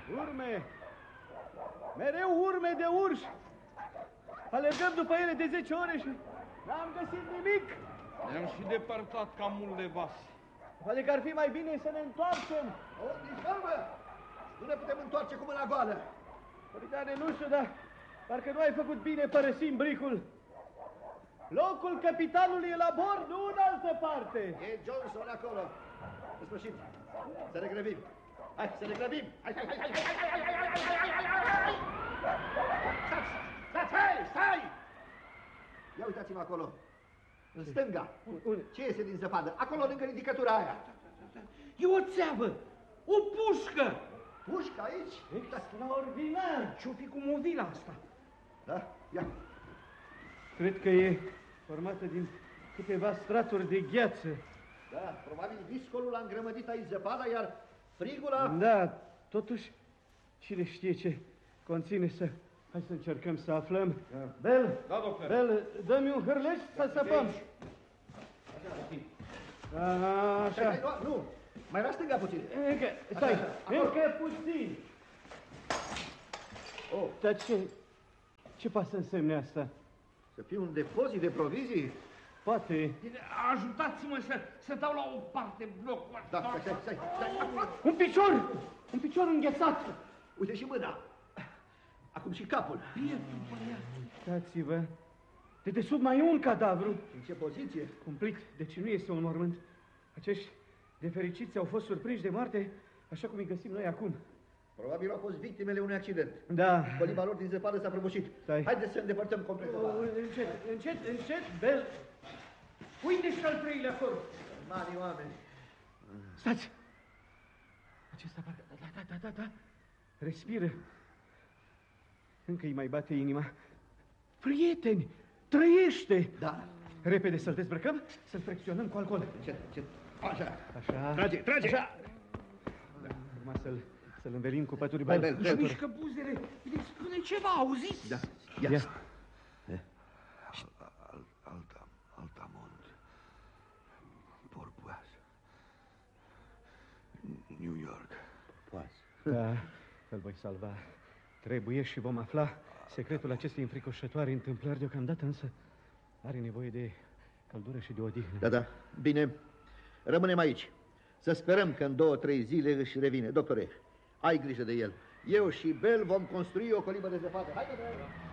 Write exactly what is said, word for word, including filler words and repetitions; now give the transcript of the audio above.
Urme! Mereu urme de urși! Alergăm după ele de zece ore și n-am găsit nimic! Ne-am și depărtat ca mult de vas. Poate că ar fi mai bine să ne întoarcem. O, Nișalbă! Nu ne putem întoarce cu mâna goală. Capitane, nu știu, dar parcă nu ai făcut bine părăsim bricul. Locul capitanului e la bord, nu în altă parte. E Johnson acolo. În sfârșit, să ne grăbim. Hai, să ne grăbim. Hai, hai, hai, hai, hai, hai, hai, hai, hai, hai, hai, hai, hai! Stați, stați, hai, stai! Ia uitați-mă acolo. În stânga. Ce iese din zăpadă? Acolo, lângă ridicătura aia. E o țeavă! O pușcă! Pușcă aici? Extraordinar! Ce-o fi cu movila asta? Da, ia. Cred că e formată din câteva straturi de gheață. Da, probabil viscolul a îngrămădit aici zăpada, iar frigul a... Da, totuși, cine știe ce conține să... Hai să încercăm să aflăm. Da. Bel, da, doctor. Bel, dă-mi un hârleș să săpăm. Așa, așa. Hai, nu, nu, mai la stânga puțin. Încă, stai, așa, așa. Încă puțin. Oh. Dar ce, ce poate să însemne asta? Să fie un depozit de provizii? Poate. Ajutați-mă să, să dau la o parte blocul. Da, stai, stai, stai, stai. Un picior! Un picior înghețat! Uite și mâna. Acum și capul. Bietul băiat. Uitați-vă. De desubt mai e un cadavru. În ce poziție? Cumplit. Deci nu este un mormânt. Acești nefericiți au fost surprinși de moarte, așa cum îi găsim noi acum. Probabil au fost victimele unui accident. Da. Coliba lor din zăpadă s-a prăbușit. Stai. Haideți să îndepărtăm complet. O, încet, încet, încet, Bel. Uite și al treilea corp. Mari oameni. Stați. Acesta parcă... Da, da, da, da, da. Respiră. Încă îi mai bate inima. Prieteni, trăiește! Da. Repede să-l dezbrăcăm, să-l fricționăm cu alcool. Ce, ce? Așa. Așa. Trage, trage! Așa. Da. Urma să-l să-l învelim cu pături Bel. bel. Își mișcă buzele. Îi spune ceva, auziți? Da. Ia. Ia. Alta, Altamont. Porpoise. New York. Porpoise. Da, îl voi salva. Trebuie și vom afla secretul acestei înfricoșătoare întâmplări. Deocamdată însă are nevoie de căldură și de odihnă. Da, da. Bine. Rămânem aici. Să sperăm că în două, trei zile își revine. Doctore, ai grijă de el. Eu și Bel vom construi o colibă de zăpadă. Hai,